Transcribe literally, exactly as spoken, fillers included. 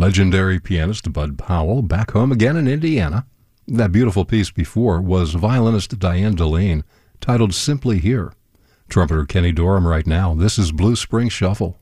legendary pianist Bud Powell back home again in Indiana. That beautiful piece before was violinist Diane Delane, titled Simply Here. Trumpeter Kenny Dorham right now. This is Blue Spring Shuffle.